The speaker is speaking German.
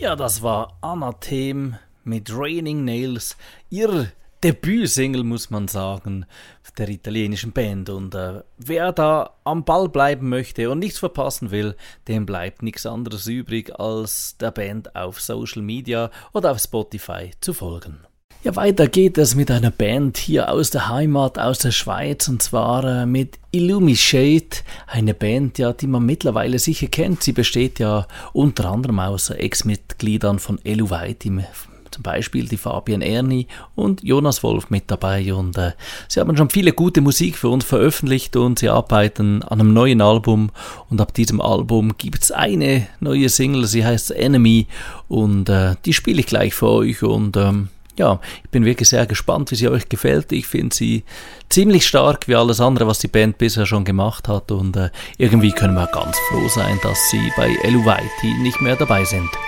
Ja, das war Anathem mit Raining Nails, ihr Debütsingle, muss man sagen, der italienischen Band. Und wer da am Ball bleiben möchte und nichts verpassen will, dem bleibt nichts anderes übrig, als der Band auf Social Media oder auf Spotify zu folgen. Ja, weiter geht es mit einer Band hier aus der Heimat, aus der Schweiz, und zwar mit Illumishade, eine Band, ja, die man mittlerweile sicher kennt. Sie besteht ja unter anderem aus Ex-Mitgliedern von Eluvate, zum Beispiel die Fabian Erni und Jonas Wolf mit dabei, und sie haben schon viele gute Musik für uns veröffentlicht und sie arbeiten an einem neuen Album, und ab diesem Album gibt es eine neue Single, sie heißt Enemy, und die spiele ich gleich für euch, und ja, ich bin wirklich sehr gespannt, wie sie euch gefällt. Ich finde sie ziemlich stark wie alles andere, was die Band bisher schon gemacht hat, und irgendwie können wir ganz froh sein, dass sie bei Eluvate nicht mehr dabei sind.